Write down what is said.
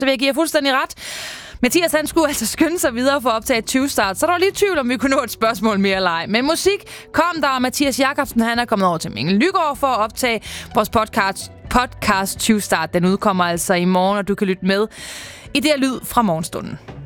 vil jeg give jer fuldstændig ret. Mathias, han skulle altså skynde sig videre for at optage 20 start, så der var lige tvivl, om vi kunne nå et spørgsmål mere eller ej. Men musik kom der, og Mathias Jakobsen, han er kommet over til Mikkel Lygaard for at optage vores podcast 20 start. Den udkommer altså i morgen, og du kan lytte med i det her lyd fra morgenstunden.